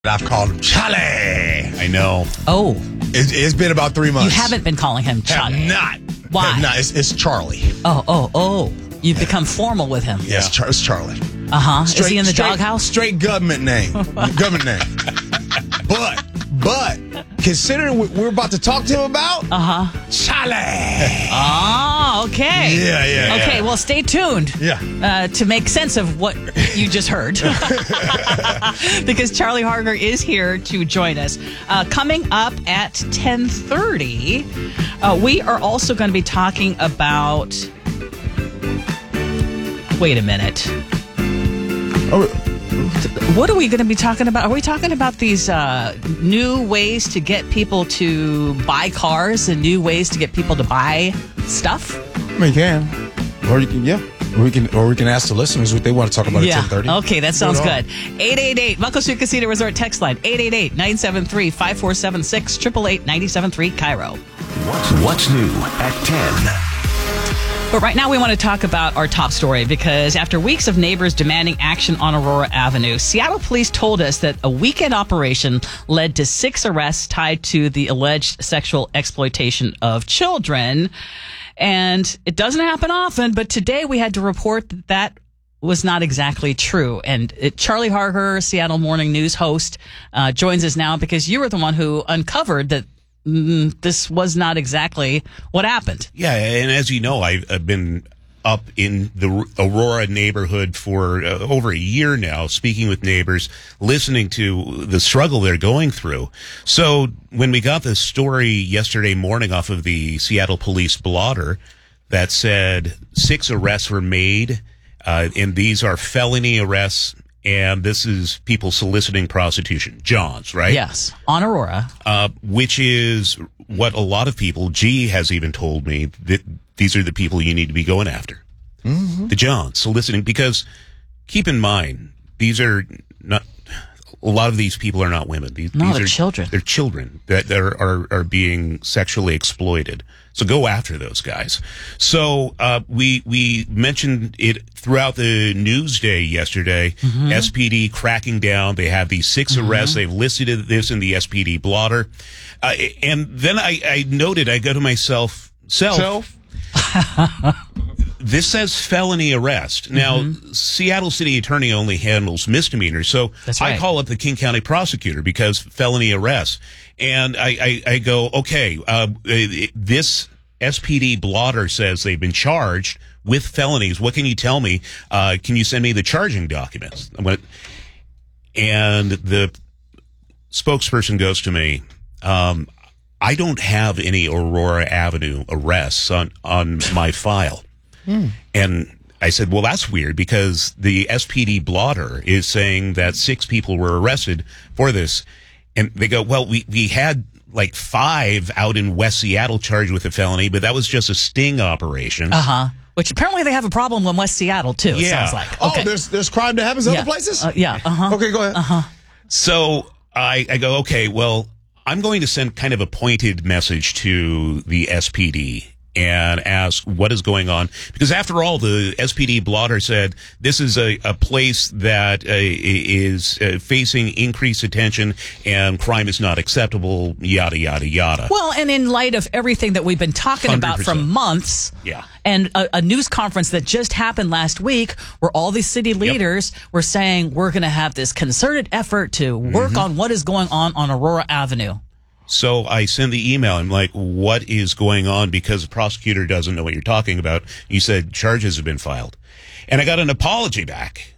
I've called him Charlie. I know. Oh. It's been about 3 months. You haven't been calling him Charlie. Have not. Why? Have not. It's Charlie. Oh. You've become formal with him. Yeah, it's Charlie. Uh-huh. Is he in the doghouse? Straight government name. Government name. But, considering what we're about to talk to him about, Charlie. Oh, okay. Yeah. Okay, well, stay tuned. To make sense of what you just heard. Because Charlie Harger is here to join us. Coming up at 10:30, we are also going to be talking about... Wait a minute. What are we going to be talking about? Are we talking about these new ways to get people to buy cars and new ways to get people to buy stuff? I mean, you can. Or you can, Or we can ask the listeners what they want to talk about at 10:30. Okay, that sounds good. 888 Muckleshoot Casino Resort text line 888-973-5476 888-973 Cairo. What's new at 10? But right now we want to talk about our top story because after weeks of neighbors demanding action on Aurora Avenue, Seattle police told us that a weekend operation led to 6 arrests tied to the alleged sexual exploitation of children. And it doesn't happen often, but today we had to report that was not exactly true. And Charlie Harger, Seattle Morning News host, joins us now because you were the one who uncovered that this was not exactly what happened. Yeah, and as you know, I've been up in the Aurora neighborhood for over a year now, speaking with neighbors, listening to the struggle they're going through. So when we got this story yesterday morning off of the Seattle Police blotter that said 6 arrests were made, and these are felony arrests, and this is people soliciting prostitution. Johns, right? Yes, on Aurora. Which is what a lot of people, G has even told me, that these are the people you need to be going after. Mm-hmm. The Johns, soliciting, because keep in mind, these are not, a lot of these people are not women. These they're are children. They're children that are being sexually exploited. So go after those guys. So we mentioned it throughout the news day yesterday. Mm-hmm. SPD cracking down. They have these 6 arrests. They've listed this in the SPD blotter. And then I noted, I go to myself, this says felony arrest. Now, Seattle City Attorney only handles misdemeanors, so that's right. I call up the King County prosecutor because felony arrest. And I go, okay, this SPD blotter says they've been charged with felonies. What can you tell me? Can you send me the charging documents? And the spokesperson goes to me, I don't have any Aurora Avenue arrests on my file. And I said, well, that's weird because the SPD blotter is saying that 6 people were arrested for this. And they go, well, we had like 5 out in West Seattle charged with a felony, but that was just a sting operation. Which apparently they have a problem in West Seattle too, it sounds like. Okay. Oh, there's crime that happens other places? Okay, go ahead. So I go, okay, well, I'm going to send kind of a pointed message to the SPD and ask what is going on. Because after all, the SPD blotter said this is a place that is facing increased attention and crime is not acceptable, yada, yada, yada. Well, and in light of everything that we've been talking about for months, and a news conference that just happened last week where all these city leaders were saying we're going to have this concerted effort to work on what is going on Aurora Avenue. So I send the email. I'm like, what is going on? Because the prosecutor doesn't know what you're talking about. You said charges have been filed. And I got an apology back.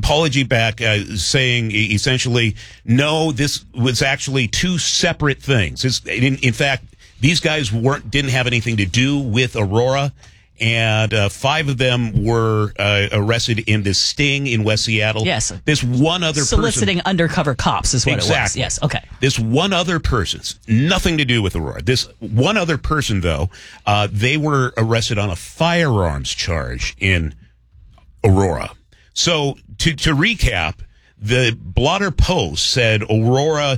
Saying essentially, no, this was actually 2 separate things. In fact, these guys didn't have anything to do with Aurora. And 5 of them were arrested in this sting in West Seattle. Yes. This one other soliciting undercover cops is what it was. Yes, okay. This one other person, nothing to do with Aurora. This one other person, though, they were arrested on a firearms charge in Aurora. So to recap, the blotter post said Aurora,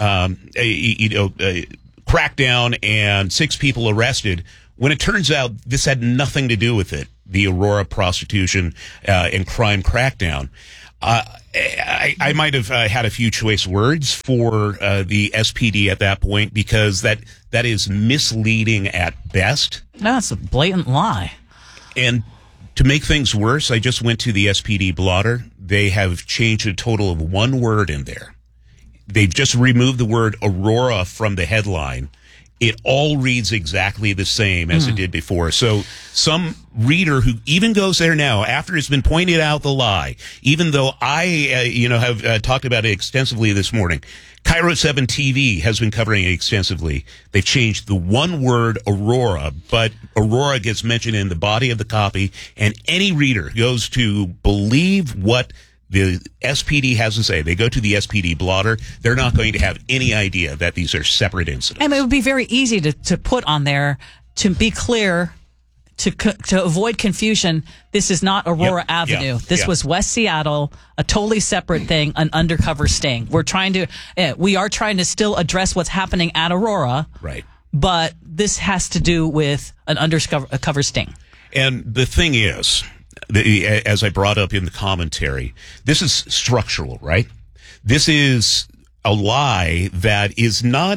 crackdown and 6 people arrested. When it turns out this had nothing to do with it, the Aurora prostitution and crime crackdown. I might have had a few choice words for the SPD at that point, because that is misleading at best. No, it's a blatant lie. And to make things worse, I just went to the SPD blotter. They have changed a total of one word in there. They've just removed the word Aurora from the headline. It all reads exactly the same as it did before. So some reader who even goes there now, after it's been pointed out the lie, even though I, have talked about it extensively this morning, Cairo 7 TV has been covering it extensively. They've changed the one word Aurora, but Aurora gets mentioned in the body of the copy, and any reader goes to believe what the SPD has to say. They go to the SPD blotter. They're not going to have any idea that these are separate incidents. And it would be very easy to put on there, to be clear, to avoid confusion. This is not Aurora Avenue. This was West Seattle, a totally separate thing, an undercover sting. We are trying to still address what's happening at Aurora. Right. But this has to do with an undercover sting. And the thing is, as I brought up in the commentary, this is structural, right? This is a lie that is not,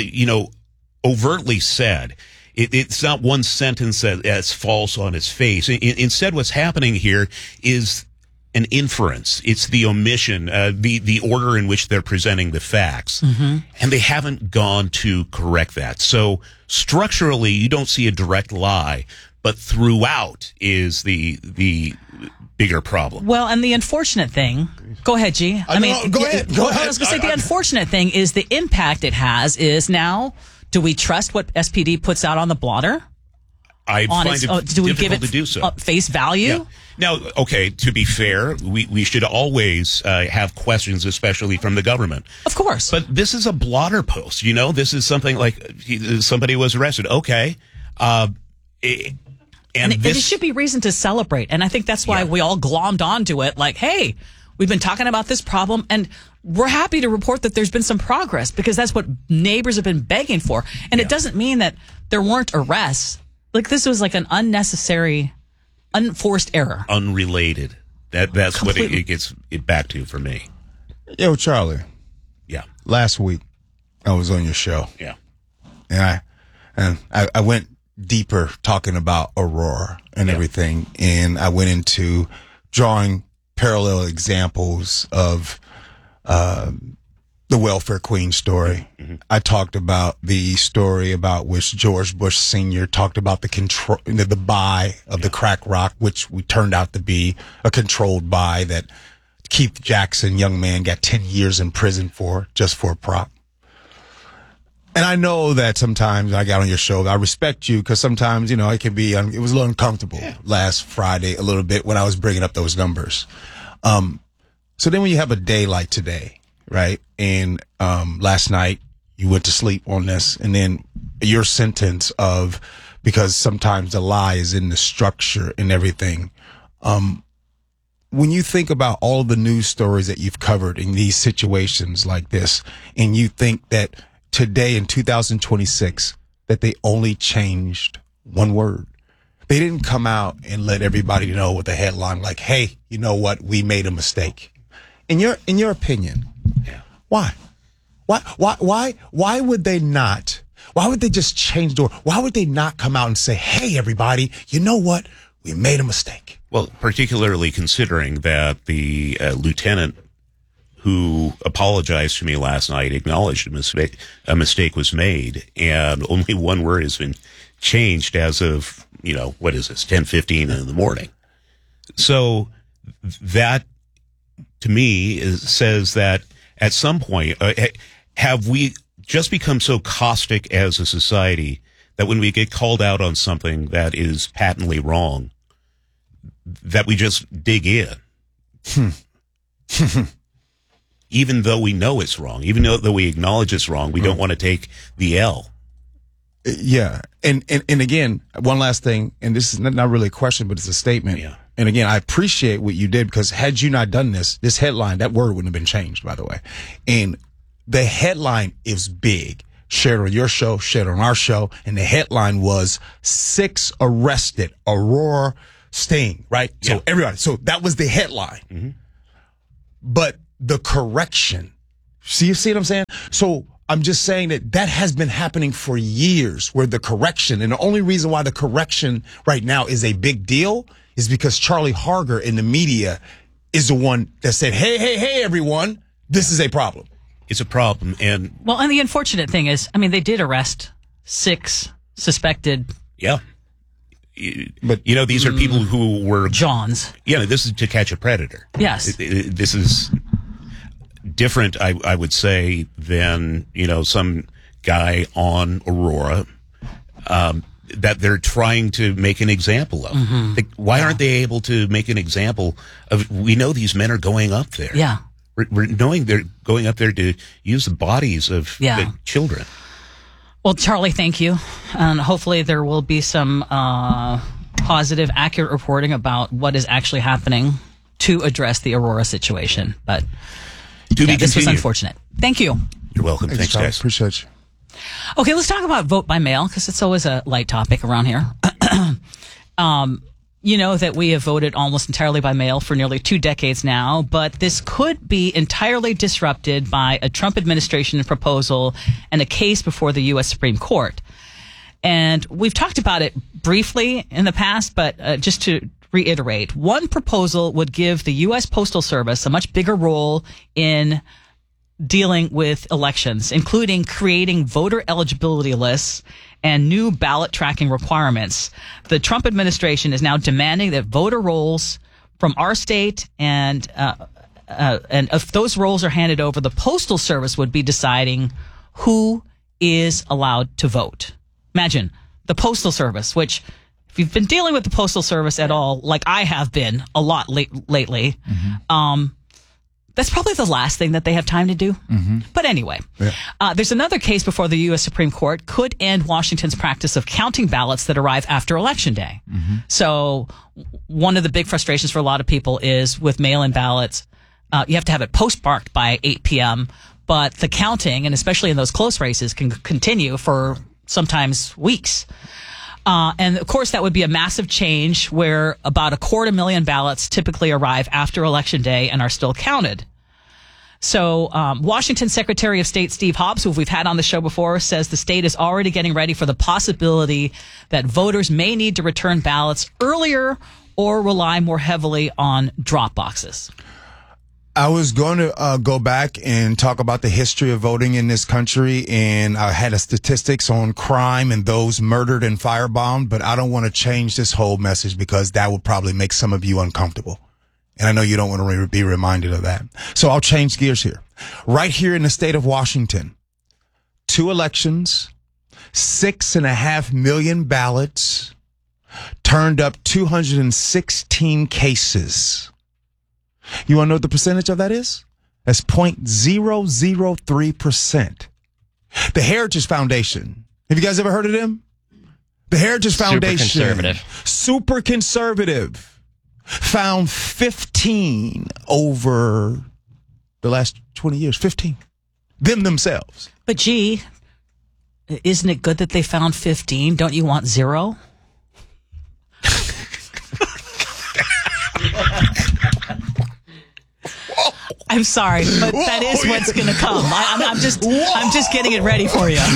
overtly said. It's not one sentence that's false on its face. Instead, what's happening here is an inference. It's the omission, the order in which they're presenting the facts. Mm-hmm. And they haven't gone to correct that. So structurally, you don't see a direct lie, but throughout is the bigger problem. Well, and the unfortunate thing, go ahead, G. Go ahead. I was going to say the unfortunate thing is the impact it has is now, do we trust what SPD puts out on the blotter? I find it difficult to do so. Face value? Yeah. Now, okay, to be fair, we should always have questions, especially from the government. Of course. But this is a blotter post, This is something like somebody was arrested. Okay. And it should be reason to celebrate. And I think that's why we all glommed onto it. Like, hey, we've been talking about this problem, and we're happy to report that there's been some progress, because that's what neighbors have been begging for. And it doesn't mean that there weren't arrests. Like, this was like an unnecessary, unforced error. Unrelated. That's completely what it gets it back to for me. Yo, Charlie. Yeah. Last week, I was on your show. Yeah. And I went deeper talking about Aurora and everything. And I went into drawing parallel examples of the welfare queen story. Mm-hmm. I talked about the story about which George Bush Sr. talked about the buy of the crack rock, which we turned out to be a controlled buy that Keith Jackson, young man, got 10 years in prison just for a prop. And I know that sometimes I got on your show, I respect you, because sometimes, it can be, it was a little uncomfortable last Friday, a little bit, when I was bringing up those numbers. So then when you have a day like today, right? And last night you went to sleep on this, and then your sentence of, because sometimes the lie is in the structure and everything. When you think about all the news stories that you've covered in these situations like this, and you think that today in 2026, that they only changed one word. They didn't come out and let everybody know with a headline like, hey, you know what? We made a mistake. In your opinion, why? Why would they not? Why would they just change the word? Why would they not come out and say, hey, everybody, you know what? We made a mistake. Well, particularly considering that the lieutenant who apologized to me last night acknowledged a mistake was made, and only one word has been changed as of, what is this, 10:15 in the morning. So that, to me, says that at some point, have we just become so caustic as a society that when we get called out on something that is patently wrong, that we just dig in? Even though we know it's wrong, even though we acknowledge it's wrong, we don't want to take the L. Yeah. And again, one last thing, and this is not really a question, but it's a statement. Yeah. And again, I appreciate what you did, because had you not done this headline, that word wouldn't have been changed, by the way. And the headline is big. Shared on your show, shared on our show. And the headline was 6 arrested, Aurora sting, right? Yeah. So everybody, so that was the headline. Mm-hmm. but the correction. See what I'm saying? So I'm just saying that has been happening for years, where the correction, and the only reason why the correction right now is a big deal is because Charlie Harger in the media is the one that said, hey, everyone, this is a problem. It's a problem. And the unfortunate thing is, I mean, they did arrest 6 suspected. Yeah. But these are people who were Johns. Yeah, this is To Catch a Predator. Yes. This is different, I would say, than, some guy on Aurora that they're trying to make an example of. Mm-hmm. Why aren't they able to make an example of, we know these men are going up there. Yeah. We're knowing they're going up there to use the bodies of the children. Well, Charlie, thank you. And hopefully there will be some positive, accurate reporting about what is actually happening to address the Aurora situation. But this was unfortunate. Thank you. You're welcome. Thanks, guys. Appreciate you. Okay, let's talk about vote by mail, because it's always a light topic around here. You know that we have voted almost entirely by mail for nearly 2 decades now, but this could be entirely disrupted by a Trump administration proposal and a case before the U.S. Supreme Court. And we've talked about it briefly in the past, but just to reiterate, one proposal would give the U.S. Postal Service a much bigger role in dealing with elections, including creating voter eligibility lists and new ballot tracking requirements. The Trump administration is now demanding that voter rolls from our state and if those rolls are handed over, the Postal Service would be deciding who is allowed to vote. Imagine the Postal Service, which, if you've been dealing with the Postal Service at all, like I have been a lot lately, that's probably the last thing that they have time to do. Mm-hmm. But anyway, there's another case before the U.S. Supreme Court could end Washington's practice of counting ballots that arrive after Election Day. Mm-hmm. So one of the big frustrations for a lot of people is with mail-in ballots, you have to have it postmarked by 8 p.m., but the counting, and especially in those close races, can continue for sometimes weeks. And of course, that would be a massive change where about 250,000 ballots typically arrive after Election Day and are still counted. So Washington Secretary of State Steve Hobbs, who we've had on the show before, says the state is already getting ready for the possibility that voters may need to return ballots earlier or rely more heavily on drop boxes. I was going to go back and talk about the history of voting in this country, and I had a statistics on crime and those murdered and firebombed, but I don't want to change this whole message because that would probably make some of you uncomfortable. And I know you don't want to be reminded of that. So I'll change gears here. Right here in the state of Washington, 2 elections, 6.5 million ballots, turned up 216 cases. You want to know what the percentage of that is? That's 0.003%. The Heritage Foundation. Have you guys ever heard of them? The Heritage Foundation. Super conservative. Found 15 over the last 20 years. 15. Them themselves. But gee, isn't it good that they found 15? Don't you want 0? I'm sorry, but that is what's going to come. I'm just getting it ready for you.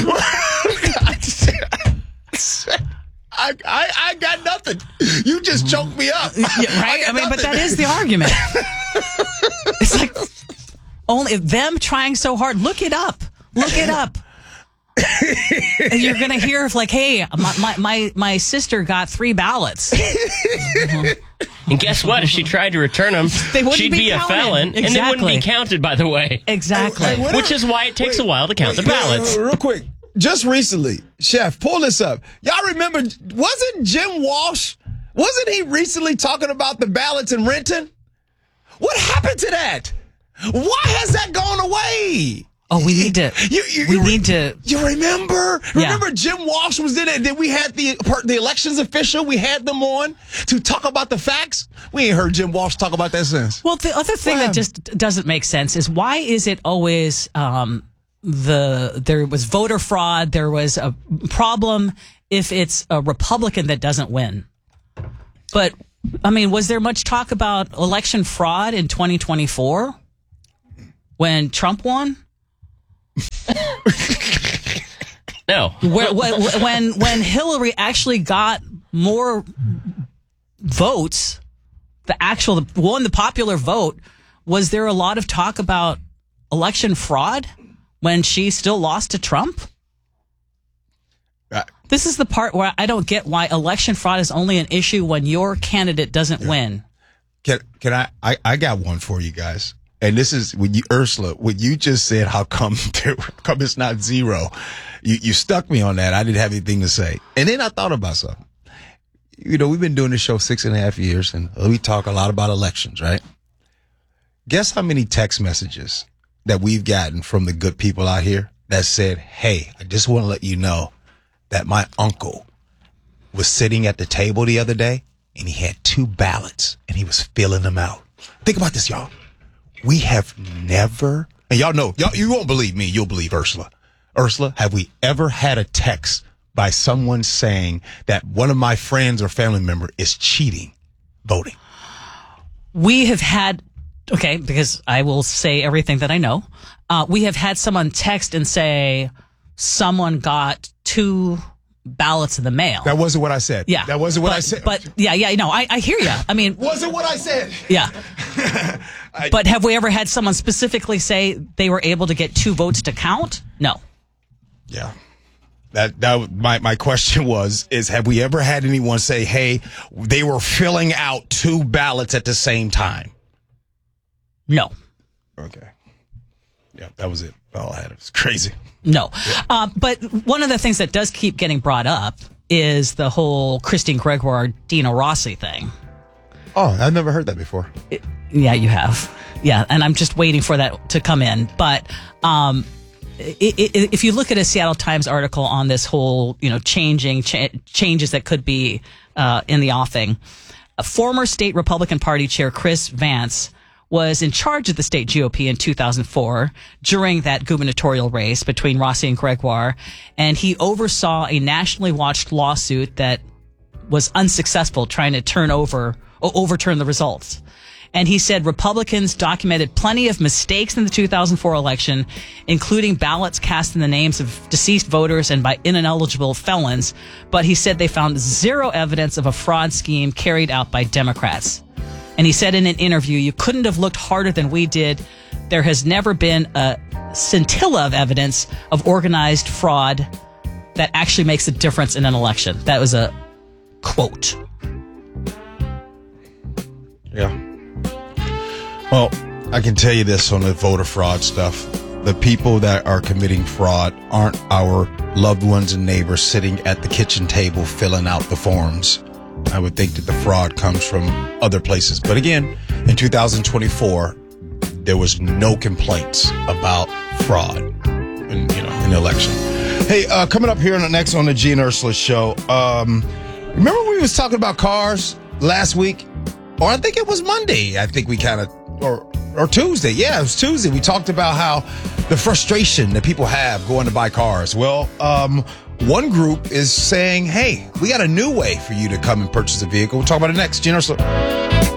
I got nothing. You just choked me up. Yeah, right? I mean, but that is the argument. It's like only them trying so hard. Look it up. Look it up. And you're going to hear like, hey, my sister got 3 ballots. And guess what? If she tried to return them, she'd be a felon, and they wouldn't be counted, by the way. Exactly. Which is why it takes a while to count the ballots. Real quick, just recently, Chef, pull this up. Y'all remember, wasn't Jim Walsh, wasn't he recently talking about the ballots in Renton? What happened to that? Why has that gone away? Oh, we need to. We need to. You remember? Yeah. Remember, Jim Walsh was in it. Then we had the elections official. We had them on to talk about the facts. We ain't heard Jim Walsh talk about that since. Well, the other thing that just doesn't make sense is why is it always there was voter fraud? There was a problem if it's a Republican that doesn't win. But I mean, was there much talk about election fraud in 2024? when Trump won? No. When Hillary actually got more votes, the popular vote, was there a lot of talk about election fraud when she still lost to Trump? This is the part where I don't get why election fraud is only an issue when your candidate doesn't win. Can I got one for you guys. And this is Ursula, what you just said, how come it's not zero? You stuck me on that. I didn't have anything to say. And then I thought about something. We've been doing this show 6.5 years, and we talk a lot about elections, right? Guess how many text messages that we've gotten from the good people out here that said, hey, I just want to let you know that my uncle was sitting at the table the other day and he had 2 ballots and he was filling them out. Think about this, y'all. We have never, and y'all know, you won't believe me, you'll believe Ursula. Ursula, have we ever had a text by someone saying that one of my friends or family member is cheating voting? We have had, okay, because I will say everything that I know. We have had someone text and say someone got 2 ballots in the mail. That wasn't what I said. Yeah. That wasn't what I said. But no, I hear you. I mean, wasn't what I said. Yeah. But have we ever had someone specifically say they were able to get 2 votes to count? No. Yeah. My question is have we ever had anyone say, hey, they were filling out 2 ballots at the same time? No. Okay. Yeah, that was it. All I had. It was crazy. No. Yeah. But one of the things that does keep getting brought up is the whole Christine Gregoire, Dina Rossi thing. Oh, I've never heard that before. Yeah, you have. Yeah, and I'm just waiting for that to come in. But if you look at a Seattle Times article on this whole, changes that could be in the offing, a former state Republican Party chair Chris Vance was in charge of the state GOP in 2004 during that gubernatorial race between Rossi and Gregoire, and he oversaw a nationally watched lawsuit that was unsuccessful, trying to overturn the results. And he said Republicans documented plenty of mistakes in the 2004 election, including ballots cast in the names of deceased voters and by ineligible felons. But he said they found 0 evidence of a fraud scheme carried out by Democrats. And he said in an interview, you couldn't have looked harder than we did. There has never been a scintilla of evidence of organized fraud that actually makes a difference in an election. That was a quote. Yeah. Well, I can tell you this on the voter fraud stuff. The people that are committing fraud aren't our loved ones and neighbors sitting at the kitchen table filling out the forms. I would think that the fraud comes from other places. But again, in 2024, there was no complaints about fraud in the election. Hey, coming up here next on the G and Ursula show, remember we was talking about cars last week? Or I think it was Monday. I think we kind of, or Tuesday. Yeah, it was Tuesday. We talked about how the frustration that people have going to buy cars. Well, one group is saying, hey, we got a new way for you to come and purchase a vehicle. We'll talk about it next. G and Ursula.